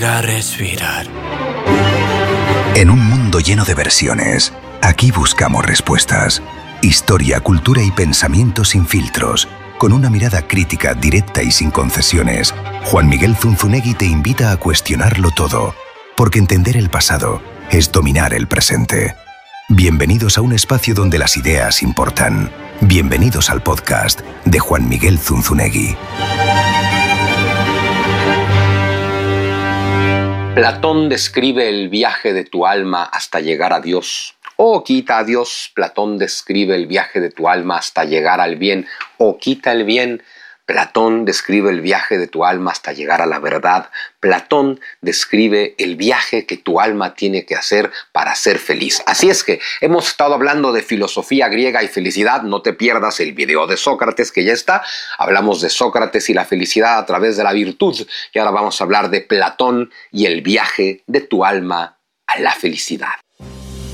Respira, respirar. En un mundo lleno de versiones, aquí buscamos respuestas. Historia, cultura y pensamiento sin filtros. Con una mirada crítica, directa y sin concesiones, Juan Miguel Zunzunegui te invita a cuestionarlo todo. Porque entender el pasado es dominar el presente. Bienvenidos a un espacio donde las ideas importan. Bienvenidos al podcast de Juan Miguel Zunzunegui. Platón describe el viaje de tu alma hasta llegar a Dios. O quita a Dios. Platón describe el viaje de tu alma hasta llegar al bien. O quita el bien. Platón describe el viaje de tu alma hasta llegar a la verdad. Platón describe el viaje que tu alma tiene que hacer para ser feliz. Así es que hemos estado hablando de filosofía griega y felicidad. No te pierdas el video de Sócrates que ya está. Hablamos de Sócrates y la felicidad a través de la virtud. Y ahora vamos a hablar de Platón y el viaje de tu alma a la felicidad.